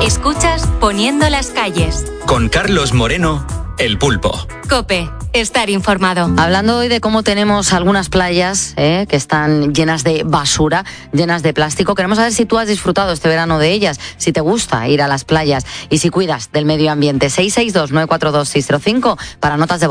Escuchas Poniendo las calles. Con Carlos Moreno, El Pulpo. COPE. Estar informado. Hablando hoy de cómo tenemos algunas playas que están llenas de basura, llenas de plástico. Queremos saber si tú has disfrutado este verano de ellas, si te gusta ir a las playas y si cuidas del medio ambiente. 662-942-605 para notas de voz.